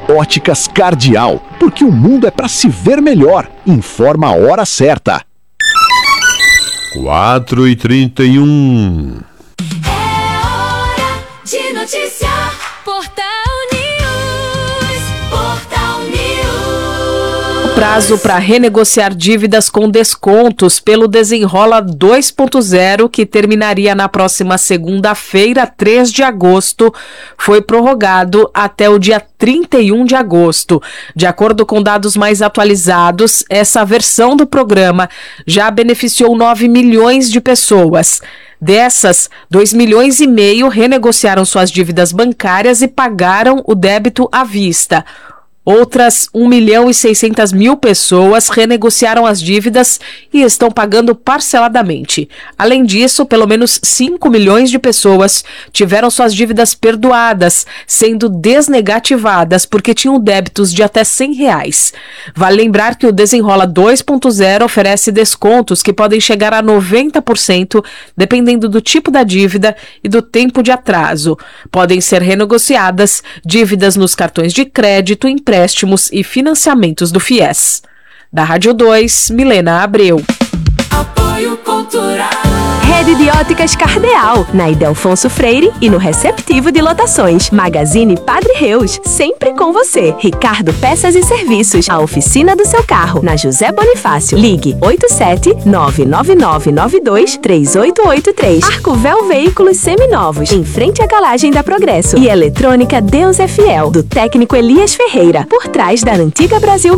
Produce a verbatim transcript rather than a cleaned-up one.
Óticas Cardeal, porque o mundo é para se ver melhor. Informa a hora certa. quatro e trinta e um. É hora de noticiar. Portal News. Portal News. O prazo para renegociar dívidas com descontos pelo Desenrola dois ponto zero, que terminaria na próxima segunda-feira, três de agosto, foi prorrogado até o dia trinta e um de agosto. De acordo com dados mais atualizados, essa versão do programa já beneficiou nove milhões de pessoas. Dessas, dois milhões e meio renegociaram suas dívidas bancárias e pagaram o débito à vista. Outras um milhão e seiscentas mil pessoas renegociaram as dívidas e estão pagando parceladamente. Além disso, pelo menos cinco milhões de pessoas tiveram suas dívidas perdoadas, sendo desnegativadas porque tinham débitos de até cem reais. Vale lembrar que o Desenrola dois ponto zero oferece descontos que podem chegar a noventa por cento, dependendo do tipo da dívida e do tempo de atraso. Podem ser renegociadas dívidas nos cartões de crédito, empréstimos e financiamentos do FIES. Da Rádio dois, Milena Abreu. Apoio Cultural. Rede de Óticas Cardeal, na Ildefonso Freire e no Receptivo de Lotações. Magazine Padre Reus, sempre com você. Ricardo Peças e Serviços, a oficina do seu carro, na José Bonifácio. Ligue oito sete nove nove nove nove dois três oito oito três. Arcovel Veículos Seminovos, em frente à garagem da Progresso. E Eletrônica Deus é Fiel, do técnico Elias Ferreira, por trás da antiga Brasil